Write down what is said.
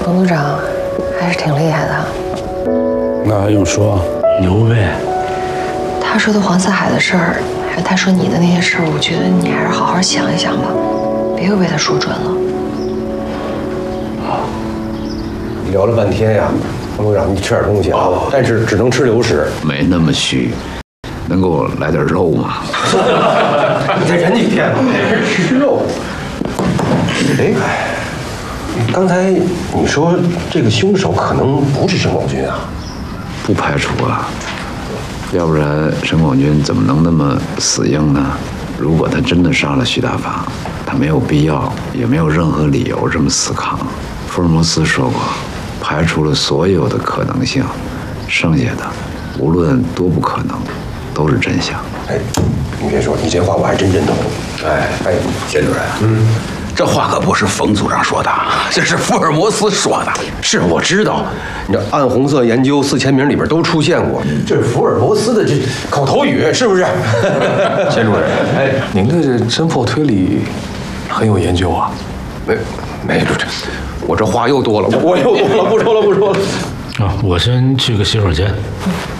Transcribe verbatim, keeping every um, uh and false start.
董组长还是挺厉害的。 那还用说，牛呗。 他说的黄四海的事儿，还有他说你的那些事儿，我觉得你还是好好想一想吧，别又被他说准了。 聊了半天呀，董组长，你吃点东西啊，但是只能吃流食。 没那么虚，能给我来点肉吗？ 你再忍几天吧，吃肉。哎，刚才你说这个凶手可能不是沈广军啊？ 不排除啊，要不然沈广军怎么能那么死硬呢？如果他真的杀了徐大发，他没有必要，也没有任何理由这么死扛。福尔摩斯说过，排除了所有的可能性，剩下的无论多不可能，都是真相。 哎，你别说，你这话我还真认同。哎哎， 钱主任，嗯，这话可不是冯组长说的，这是福尔摩斯说的。 是我知道，你这暗红色研究四千名里边都出现过，这是福尔摩斯的这口头语，是不是？ 钱主任，哎，您对这侦破推理很有研究啊？ 没没，这我这话又多了，我又多了，不说了，不说了。 啊，我先去个洗手间。 嗯